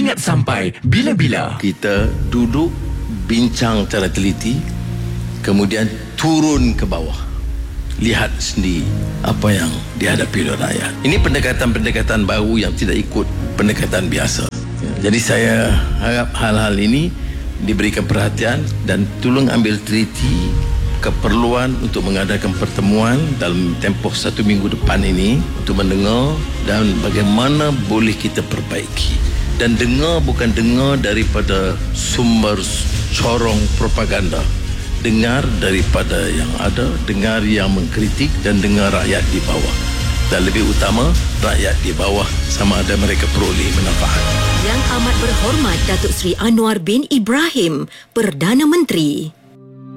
ingat sampai bila-bila. Kita duduk, bincang secara teliti, kemudian turun ke bawah. Lihat sendiri apa yang dihadapi oleh rakyat. Ini pendekatan-pendekatan baru yang tidak ikut pendekatan biasa. Jadi saya harap hal-hal ini diberikan perhatian dan tolong ambil teliti keperluan untuk mengadakan pertemuan dalam tempoh 1 minggu depan ini untuk mendengar dan bagaimana boleh kita perbaiki. Dan dengar bukan dengar daripada sumber corong propaganda. Dengar daripada yang ada, dengar yang mengkritik dan dengar rakyat di bawah. Dan lebih utama, rakyat di bawah sama ada mereka peroleh manfaat. Yang amat berhormat Datuk Seri Anwar bin Ibrahim, Perdana Menteri.